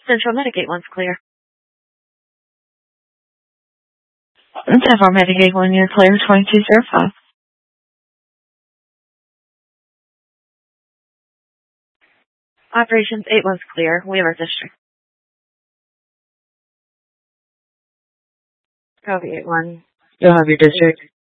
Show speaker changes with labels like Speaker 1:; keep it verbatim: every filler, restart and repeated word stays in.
Speaker 1: Central Medicaid one's clear.
Speaker 2: Denver Medicaid one, you're clear, twenty-two zero five.
Speaker 1: Operations eight one's clear. We have our district. Copy eight one.
Speaker 2: You'll have your district.